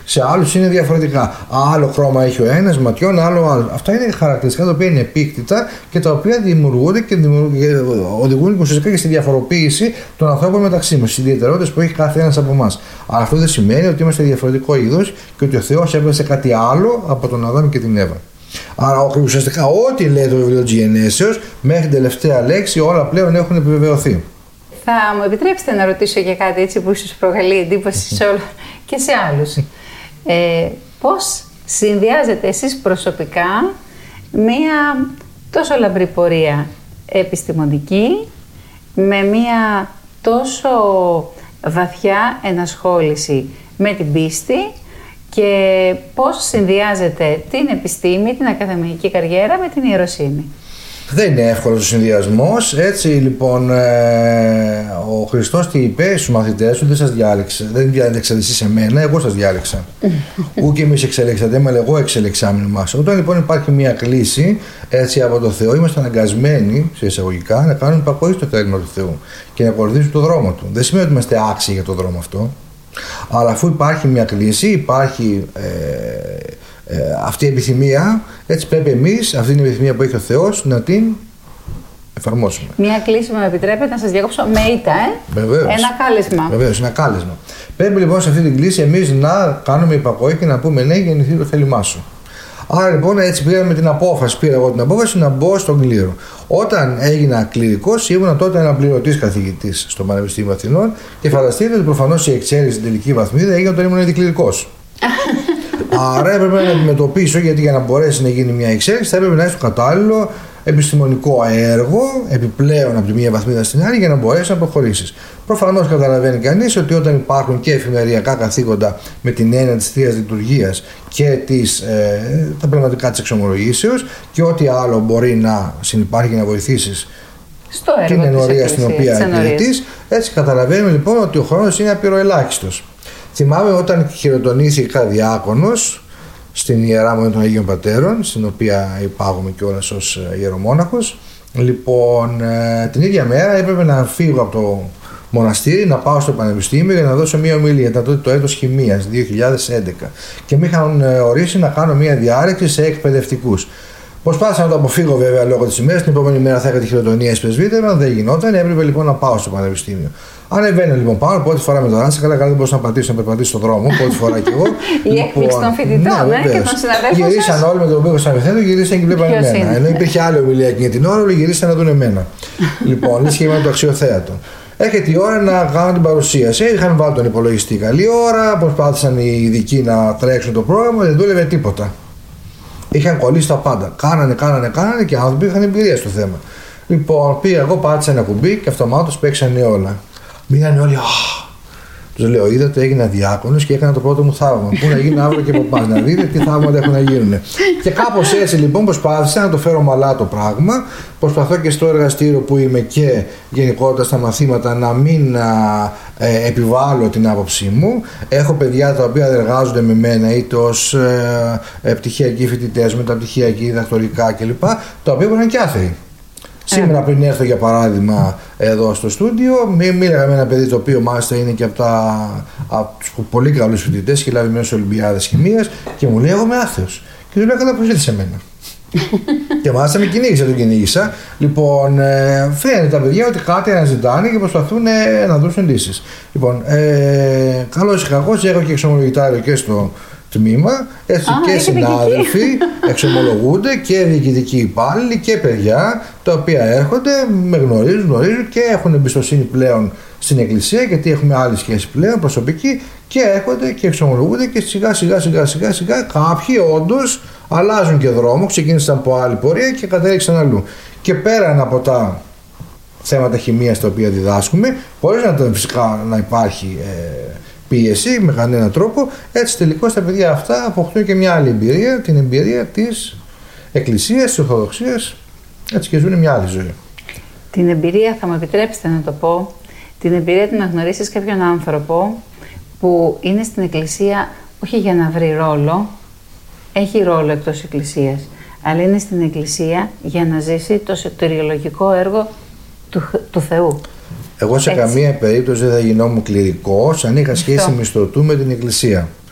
Σε άλλους είναι διαφορετικά. Άλλο χρώμα έχει ο ένας, ματιών, άλλο. Αυτά είναι χαρακτηριστικά τα οποία είναι επίκτητα και τα οποία δημιουργούνται και οδηγούν ουσιαστικά και στη διαφοροποίηση των ανθρώπων μεταξύ μας, στις ιδιαιτερότητες που έχει κάθε ένας από εμάς. Αλλά αυτό δεν σημαίνει ότι είμαστε διαφορετικό είδος και ότι ο Θεός έβγαλε κάτι άλλο από τον Αδάμ και την Εύα. Άρα ουσιαστικά ό,τι λέει το βιβλίο της Γενέσεως μέχρι την τελευταία λέξη όλα πλέον έχουν επιβεβαιωθεί. Θα μου επιτρέψετε να ρωτήσω για κάτι έτσι που ίσως προκαλεί εντύπωση σε όλο και σε άλλους. Πώς συνδυάζετε εσείς προσωπικά μία τόσο λαμπρή πορεία επιστημονική με μία τόσο βαθιά ενασχόληση με την πίστη και πώς συνδυάζετε την επιστήμη, την ακαδημαϊκή καριέρα με την ιεροσύνη? Δεν είναι εύκολος ο συνδυασμός. Έτσι λοιπόν ο Χριστός τι είπε στους μαθητές του? Δεν σας διάλεξε. Δεν διάλεξατε εσείς εμένα, εγώ σας διάλεξα. Ούκ εμείς εξελέξατε, αλλά εγώ εξελεξάμενο μας. Όταν λοιπόν υπάρχει μια κλίση έτσι από το Θεό, είμαστε αναγκασμένοι σε εισαγωγικά να κάνουμε υπακοή στο θέλημα του Θεού και να ακολουθήσουμε τον δρόμο του. Δεν σημαίνει ότι είμαστε άξιοι για τον δρόμο αυτό. Αλλά αφού υπάρχει μια κλίση, υπάρχει αυτή η επιθυμία, έτσι πρέπει εμείς, αυτή είναι η επιθυμία που έχει ο Θεός, να την εφαρμόσουμε. Μια κλίση, μου επιτρέπετε να σας διακόψω, με ήττα, Βεβαίως. Ένα κάλεσμα. Βεβαίως, ένα κάλεσμα. Πρέπει λοιπόν σε αυτή την κλίση εμείς να κάνουμε υπακοή και να πούμε ναι, γεννηθεί το θέλημά σου. Άρα λοιπόν έτσι πήρα εγώ την απόφαση να μπω στον κλήρο. Όταν έγινα κληρικός, ήμουν τότε αναπληρωτής καθηγητής στο Πανεπιστήμιο Αθηνών και φανταστείτε ότι προφανώς η εξαίρεση στην τελική βαθμίδα έγινε όταν ήμουν ήδη κληρικός. Άρα έπρεπε να αντιμετωπίσω, γιατί για να μπορέσει να γίνει μια εξέλιξη θα έπρεπε να έχει το κατάλληλο επιστημονικό έργο επιπλέον από τη μία βαθμίδα στην άλλη για να μπορέσει να προχωρήσει. Προφανώς καταλαβαίνει κανείς ότι όταν υπάρχουν και εφημεριακά καθήκοντα με την έννοια της Θείας Λειτουργίας και τα πνευματικά της εξομολογήσεως και ό,τι άλλο μπορεί να συνυπάρχει και να βοηθήσεις την ενορία στην οποία υπηρετείς, έτσι καταλαβαίνουμε λοιπόν ότι ο χρόνος είναι απειροελάχιστος. Θυμάμαι όταν χειροτονήθηκα διάκονος στην Ιερά Μονή των Αγίων Πατέρων, στην οποία υπάγομαι κιόλας ως ιερομόναχος. Λοιπόν, την ίδια μέρα έπρεπε να φύγω από το μοναστήρι, να πάω στο πανεπιστήμιο για να δώσω μία ομιλία. Ήταν τότε το έτος χημείας, 2011. Και με είχαν ορίσει να κάνω μία διάρρηξη σε εκπαιδευτικούς. Προσπάθησα να το αποφύγω βέβαια λόγω της ημέρας. Την επόμενη μέρα θα είχα τη χειροτονία εις πρεσβύτερο, δεν γινόταν. Έπρεπε λοιπόν να πάω στο πανεπιστήμιο. Ανεβαίνω λοιπόν πάνω, πρώτη φορά με τον Ράνσα, καλά δεν μπορούσα να πατήσω, να περπατήσω στον δρόμο, πρώτη φορά κι εγώ. Η έκπληξη των φοιτητών και των συναδέλφων. Γυρίσαν όλοι με τον πύχο σαν επιθέτω, γυρίσαν και βλέπαν εμένα. Ενώ υπήρχε άλλη ομιλία εκείνη την ώρα, όλοι γυρίσαν να δουν εμένα. Λοιπόν, λες και είμαι το αξιοθέατο. Έρχεται η ώρα να κάνω την παρουσίαση. Είχαν βάλει τον υπολογιστή καλή ώρα, προσπάθησαν οι ειδικοί να τρέξουν το πρόγραμμα, δεν δούλευε τίποτα. Είχαν κολλήσει τα πάντα. Κάνανε και οι άνθρωποι είχαν εμπειρία στο θέμα. Λοιπόν, πήγα εγώ, πάτησα ένα κουμπί και αυτομάτως παίξανε όλα. Μείνανε όλοι, τους λέω, είδατε, έγινα διάκονος και έκανα το πρώτο μου θαύμα. Πού να γίνει αύριο και από πας, να δείτε τι θαύματα έχουν να γίνουν. Και κάπως έτσι λοιπόν προσπάθησα να το φέρω μαλά το πράγμα. Προσπαθώ και στο εργαστήριο που είμαι και γενικότερα στα μαθήματα να μην επιβάλλω την άποψή μου. Έχω παιδιά τα οποία εργάζονται με μένα είτε ως πτυχιακοί φοιτητές, μεταπτυχιακοί, διδακτορικά κλπ. Τα οποία μπορεί να είναι και άθεοι. Σήμερα πριν έρθω για παράδειγμα εδώ στο στούντιο, μίλαγα με ένα παιδί το οποίο μάλιστα είναι και από τους πολύ καλούς φοιτητές και λάβει μέσα Ολυμπιάδες Χημείας και μου λέει εγώ είμαι άθεος. Και του λέω κατά πως ήρθες σε μένα. Και μάλιστα με κυνήγησα. Λοιπόν, φαίνεται τα παιδιά ότι κάτι αναζητάνε και προσπαθούν να δώσουν λύσεις. Λοιπόν, καλώς ή κακώς έχω και εξομολογητάριο και στο τμήμα, έτσι και συνάδελφοι εξομολογούνται και διοικητικοί υπάλληλοι και παιδιά τα οποία έρχονται, με γνωρίζουν και έχουν εμπιστοσύνη πλέον στην Εκκλησία, γιατί έχουμε άλλη σχέση πλέον προσωπική και έρχονται και εξομολογούνται και σιγά σιγά κάποιοι όντως αλλάζουν και δρόμο, ξεκίνησαν από άλλη πορεία και κατέληξαν αλλού. Και πέραν από τα θέματα χημείας τα οποία διδάσκουμε, χωρίς φυσικά να υπάρχει πίεση με κανέναν τρόπο, έτσι τελικώς τα παιδιά αυτά αποκτούν και μια άλλη εμπειρία, την εμπειρία της Εκκλησίας, της Ορθοδοξίας, έτσι και ζουν μια άλλη ζωή. Την εμπειρία, θα μου επιτρέψετε να το πω, την εμπειρία του να γνωρίσεις κάποιον άνθρωπο που είναι στην Εκκλησία όχι για να βρει ρόλο, έχει ρόλο εκτός Εκκλησίας, αλλά είναι στην Εκκλησία για να ζήσει το σωτηριολογικό έργο του Θεού. Εγώ σε καμία περίπτωση δεν θα γινόμουν κληρικός αν είχα σχέση μισθωτού με την Εκκλησία.